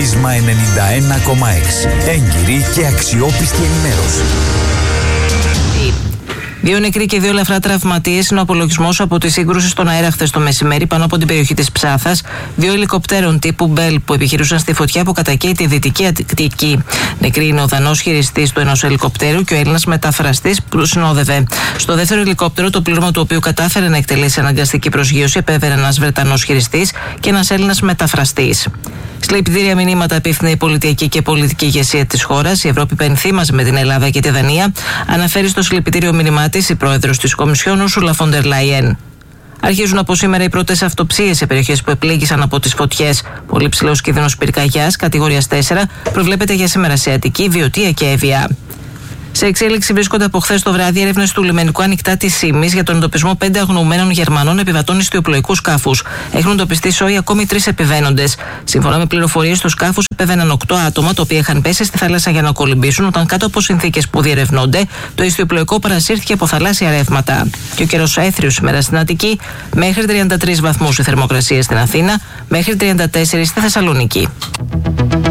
Πρίσμα 91,6. Έγκυρη και αξιόπιστη ενημέρωση. 2 νεκροί και 2 ελαφρά τραυματίες είναι ο απολογισμός από τη σύγκρουση στον αέρα χθες το μεσημέρι πάνω από την περιοχή της Ψάθας. 2 ελικοπτέρων τύπου Μπέλ που επιχειρούσαν στη φωτιά που κατακαίει τη Δυτική Αττική. Νεκροί είναι ο Δανός χειριστής του ενός ελικοπτέρου και ο Έλληνας μεταφραστής που συνόδευε. Στο δεύτερο ελικόπτερο, το πλήρωμα του οποίου κατάφερε να εκτελέσει αναγκαστική προσγείωση, επέβαινε ένας Βρετανός χειριστής και ένας Έλληνας μεταφραστής. Συλληπιτήρια μηνύματα απίφθινε η πολιτική και πολιτική ηγεσία της χώρας. Η Ευρώπη πενθήμαζε με την Ελλάδα και τη Δανία, αναφέρει στο συλληπιτήριο μήνυμά της η πρόεδρος της Κομισιόν, Ursula von der Leyen. Αρχίζουν από σήμερα οι πρώτες αυτοψίες σε περιοχές που επλήγησαν από τις φωτιές. Πολύ ψηλός κίνδυνος πυρκαγιάς, κατηγορίας 4, προβλέπεται για σήμερα σε Αττική, Βιωτία και Εύβοια. Σε εξέλιξη βρίσκονται από χθες το βράδυ έρευνες του λιμενικού ανοιχτά της Ήμης για τον εντοπισμό 5 αγνοωμένων Γερμανών επιβατών ιστιοπλοϊκού σκάφους. Έχουν εντοπιστεί σόι ακόμη 3 επιβαίνοντες. Σύμφωνα με πληροφορίες, στους σκάφους επέβαιναν 8 άτομα, τα οποία είχαν πέσει στη θάλασσα για να κολυμπήσουν, όταν κάτω από συνθήκες που διερευνώνται, το ιστιοπλοϊκό παρασύρθηκε από θαλάσσια ρεύματα. Και ο καιρός αέθριος σήμερα στην Αττική, μέχρι 33 βαθμούς η θερμοκρασία στην Αθήνα, μέχρι 34 στη Θεσσαλονίκη.